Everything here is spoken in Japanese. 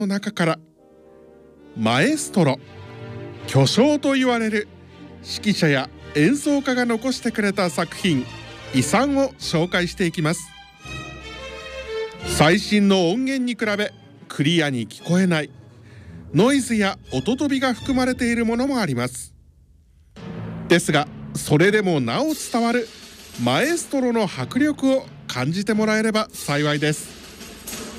の中からマエストロ、巨匠と言われる指揮者や演奏家が残してくれた作品、遺産を紹介していきます。最新の音源に比べクリアに聞こえないノイズや音飛びが含まれているものもあります。ですがそれでもなお伝わるマエストロの迫力を感じてもらえれば幸いです。